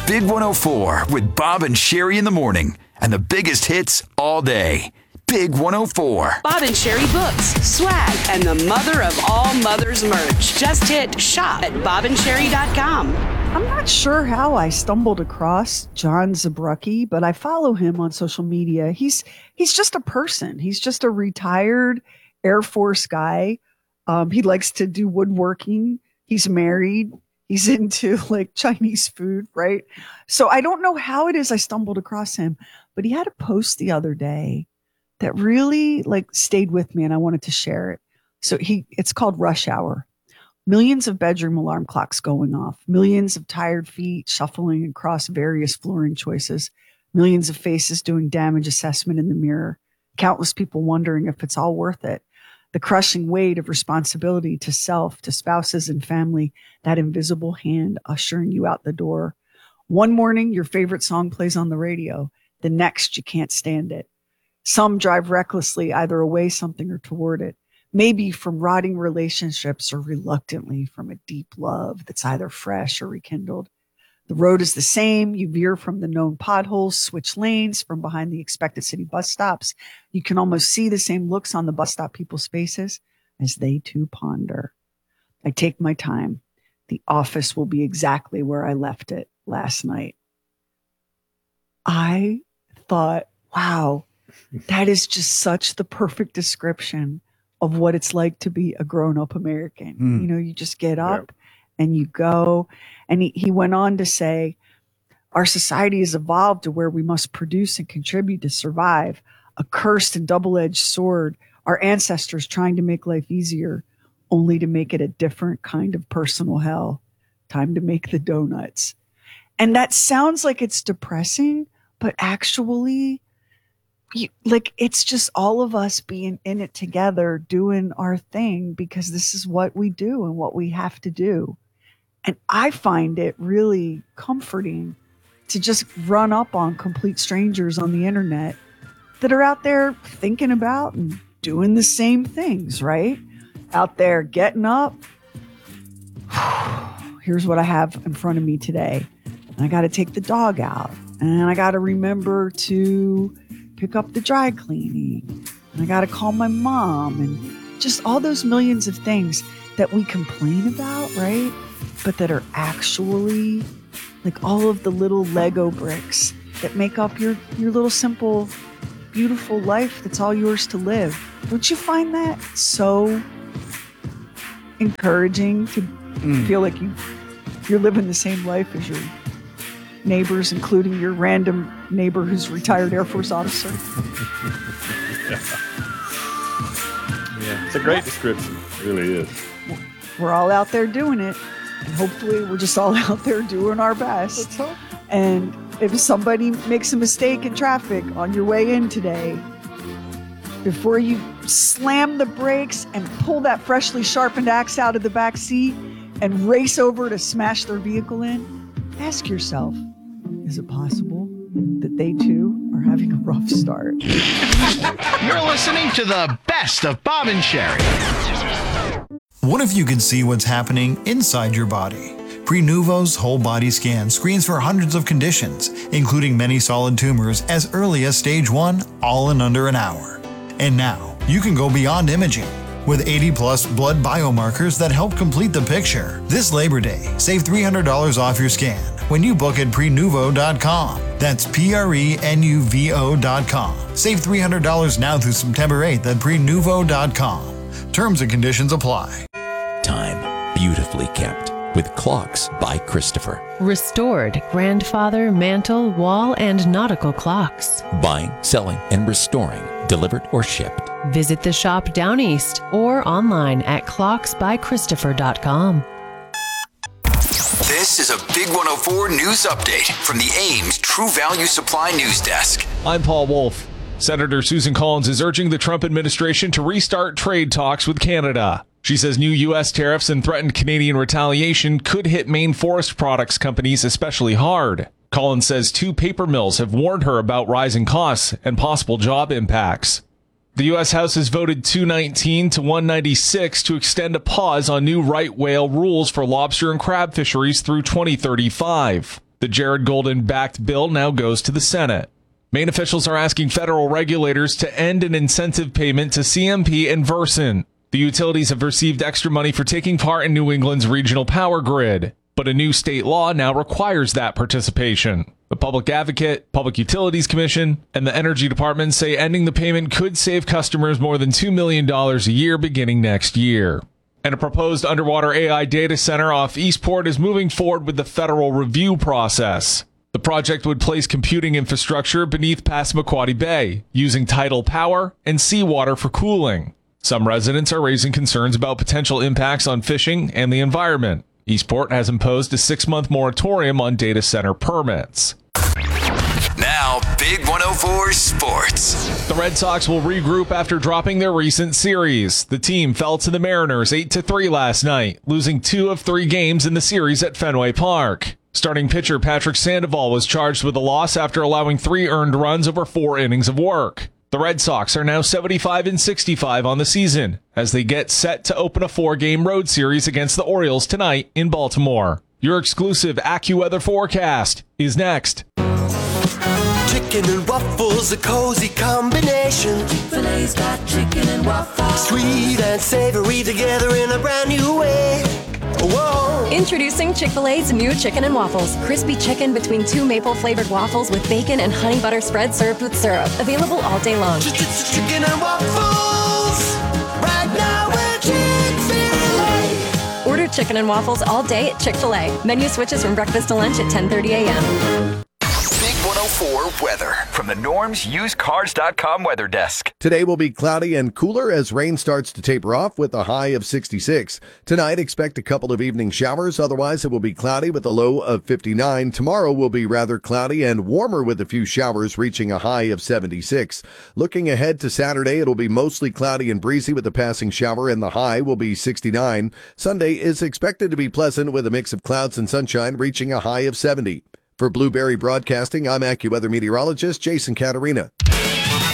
Big 104 with Bob and Sherry in the morning, and the biggest hits all day. Big 104. Bob and Sherry books, swag, and the mother of all mothers merch. Just hit shop at bobandSherry.com. I'm not sure how I stumbled across John Zabrucki, but I follow him on social media. He's just a person. He's just a retired Air Force guy. He likes to do woodworking. He's married. He's into like Chinese food, right? So I don't know how it is I stumbled across him, but he had a post the other day that really like stayed with me, and I wanted to share it. So it's called Rush Hour. Millions of bedroom alarm clocks going off, millions of tired feet shuffling across various flooring choices, millions of faces doing damage assessment in the mirror, countless people wondering if it's all worth it. The crushing weight of responsibility to self, to spouses and family, that invisible hand ushering you out the door. One morning, your favorite song plays on the radio. The next, you can't stand it. Some drive recklessly, either away something or toward it. Maybe from rotting relationships or reluctantly from a deep love that's either fresh or rekindled. The road is the same. You veer from the known potholes, switch lanes from behind the expected city bus stops. You can almost see the same looks on the bus stop people's faces as they too ponder. I take my time. The office will be exactly where I left it last night. I thought, wow, that is just such the perfect description of what it's like to be a grown-up American. You know, you just get up and you go. And he went on to say, our society has evolved to where we must produce and contribute to survive. A cursed and double-edged sword. Our ancestors trying to make life easier, only to make it a different kind of personal hell. Time to make the donuts. And that sounds like it's depressing, but actually, it's just all of us being in it together, doing our thing, because this is what we do and what we have to do. And I find it really comforting to just run up on complete strangers on the internet that are out there thinking about and doing the same things, right? Out there getting up. Here's what I have in front of me today. I got to take the dog out, and I got to remember to pick up the dry cleaning, and I got to call my mom, and just all those millions of things that we complain about, right? But that are actually like all of the little Lego bricks that make up your little simple, beautiful life that's all yours to live. Don't you find that so encouraging to feel like you're living the same life as your neighbors, including your random neighbor who's a retired Air Force officer? Yeah, it's a great description. It really is. We're all out there doing it, and hopefully we're just all out there doing our best. Let's hope. And if somebody makes a mistake in traffic on your way in today, before you slam the brakes and pull that freshly sharpened axe out of the back seat and race over to smash their vehicle in, ask yourself, is it possible that they too are having a rough start? You're listening to the best of Bob and Sherry. What if you could see what's happening inside your body? Prenuvo's whole body scan screens for hundreds of conditions, including many solid tumors as early as stage 1, all in under an hour. And now, you can go beyond imaging. With 80-plus blood biomarkers that help complete the picture. This Labor Day, save $300 off your scan when you book at Prenuvo.com. That's Prenuvo.com. Save $300 now through September 8th at Prenuvo.com. Terms and conditions apply. Time beautifully kept with Clocks by Christopher. Restored grandfather, mantle, wall, and nautical clocks. Buying, selling, and restoring, delivered or shipped. Visit the shop down east or online at clocksbychristopher.com. This is a Big 104 news update from the Ames True Value Supply News Desk. I'm Paul Wolf. Senator Susan Collins is urging the Trump administration to restart trade talks with Canada. She says new U.S. tariffs and threatened Canadian retaliation could hit Maine forest products companies especially hard. Collins says 2 paper mills have warned her about rising costs and possible job impacts. The U.S. House has voted 219 to 196 to extend a pause on new right whale rules for lobster and crab fisheries through 2035. The Jared Golden-backed bill now goes to the Senate. Maine officials are asking federal regulators to end an incentive payment to CMP and Versant. The utilities have received extra money for taking part in New England's regional power grid, but a new state law now requires that participation. The Public Advocate, Public Utilities Commission, and the Energy Department say ending the payment could save customers more than $2 million a year beginning next year. And a proposed underwater AI data center off Eastport is moving forward with the federal review process. The project would place computing infrastructure beneath Passamaquoddy Bay, using tidal power and seawater for cooling. Some residents are raising concerns about potential impacts on fishing and the environment. Eastport has imposed a 6-month moratorium on data center permits. Now, Big 104 Sports. The Red Sox will regroup after dropping their recent series. The team fell to the Mariners 8-3 last night, losing 2 of 3 games in the series at Fenway Park. Starting pitcher Patrick Sandoval was charged with a loss after allowing 3 earned runs over 4 innings of work. The Red Sox are now 75-65 on the season as they get set to open a 4-game road series against the Orioles tonight in Baltimore. Your exclusive AccuWeather forecast is next. Chicken and waffles, a cozy combination. Chick-fil-A's got chicken and waffles. Sweet and savory together in a brand new way. Whoa. Introducing Chick-fil-A's new chicken and waffles. Crispy chicken between 2 maple-flavored waffles with bacon and honey butter spread served with syrup. Available all day long. Chicken and waffles. Right now at Chick-fil-A. Order chicken and waffles all day at Chick-fil-A. Menu switches from breakfast to lunch at 10:30 a.m. Big 104 weather from the Norm's UsedCars.com weather desk. Today will be cloudy and cooler as rain starts to taper off with a high of 66. Tonight, expect a couple of evening showers. Otherwise, it will be cloudy with a low of 59. Tomorrow will be rather cloudy and warmer with a few showers reaching a high of 76. Looking ahead to Saturday, it'll be mostly cloudy and breezy with a passing shower and the high will be 69. Sunday is expected to be pleasant with a mix of clouds and sunshine reaching a high of 70. For Blueberry Broadcasting, I'm AccuWeather meteorologist Jason Caterina.